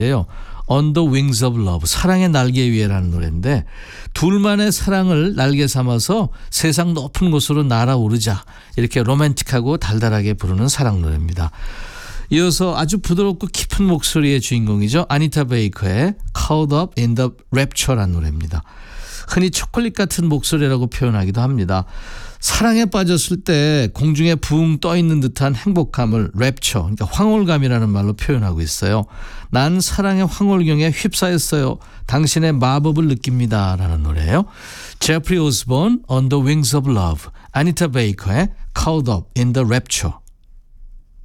On the Wings of Love, 사랑의 날개 위에라는 노래인데 둘만의 사랑을 날개 삼아서 세상 높은 곳으로 날아오르자 이렇게 로맨틱하고 달달하게 부르는 사랑 노래입니다. 이어서 아주 부드럽고 깊은 목소리의 주인공이죠. 아니타 베이커의 Caught Up in the Rapture라는 노래입니다. 흔히 초콜릿 같은 목소리라고 표현하기도 합니다. 사랑에 빠졌을 때 공중에 붕 떠있는 듯한 행복감을 랩처, 그러니까 황홀감이라는 말로 표현하고 있어요. 난 사랑의 황홀경에 휩싸였어요. 당신의 마법을 느낍니다. 라는 노래예요. 제프리 오스본, On the Wings of Love, 아니타 베이커의 Caught Up in the Rapture.